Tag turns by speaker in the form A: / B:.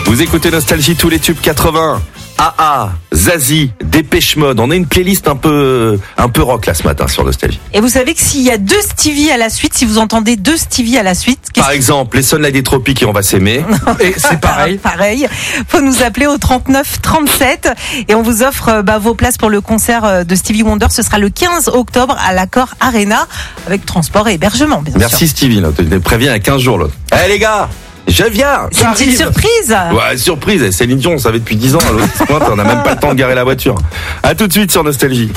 A: Vous écoutez Nostalgie, tous les tubes 80. AA, Zazie, Dépêche Mode. On a une playlist un peu rock là ce matin sur Nostalgie.
B: Et vous savez que s'il y a 2 Stevie à la suite, si vous entendez 2 Stevie à la suite...
A: Par exemple, les Sunlight des Tropiques et On va s'aimer.
C: Et c'est pareil.
B: Pareil. Faut nous appeler au 39 37 et on vous offre vos places pour le concert de Stevie Wonder. Ce sera le 15 octobre à l'Accor Arena avec transport et hébergement, bien sûr.
A: Merci Stevie, là. Tu te préviens il y a 15 jours là. Eh les gars, je viens.
B: C'est une petite surprise.
A: Ouais, surprise. Céline Dion, on savait depuis 10 ans. À l'autre pointe, on n'a même pas le temps de garer la voiture. À tout de suite sur Nostalgie.